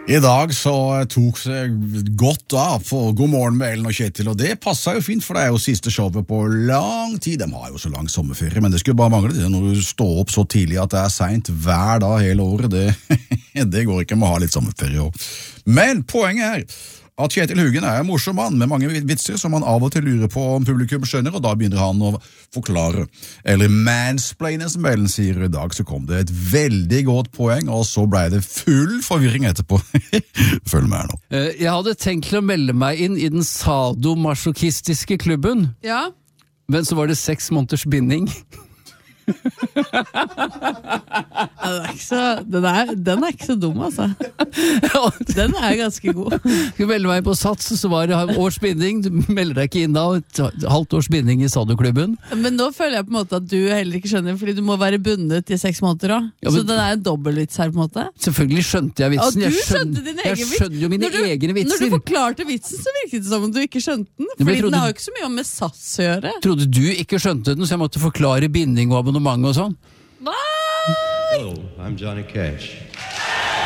I dag så tok seg godt av for God morgen med Ellen og Kjetil, og det passet jo fint, for det jo siste showet på lang tid. De har jo så lang sommerferie, men det skulle bare mangle det når du står opp så tidlig at det sent hver dag hele året. Det går ikke med å ha litt sommerferie også. Men poenget her at Kjetil Hugen en morsom mann med mange vitser som han av og til lurer på om publikum skjønner, og da begynner han å forklare. Eller mansplainer, som Ellen sier. I dag så kom det et veldig godt poeng, og så ble det full forvirring etterpå. Følg med her nå. Jeg hadde tenkt til å melde meg inn i den sadomasochistiske klubben. Ja. Men så var det 6 måneders binding. Den ikke så dum, altså. Den ganske god. Skulle melde meg på Sats, så var det års binding. Du melder deg ikke inn da, et halvt års binding i sadoklubben. Men nå føler jeg på en måte at du heller ikke skjønner, fordi du må være bundet i 6 måneder også. Ja, så den en dobbeltvits her på en måte. Selvfølgelig skjønte jeg vitsen. Ja, du skjønte din egen vits. Jeg skjønner jo mine egne vitser. Når du forklarte vitsen, så virket det som om du ikke skjønte den. Fordi den har jo ikke så mye med Sats å gjøre. Trodde du ikke skjønte den, så jeg måtte forklare binding og abonnement og sånn. Hva? Hello, I'm Johnny Cash.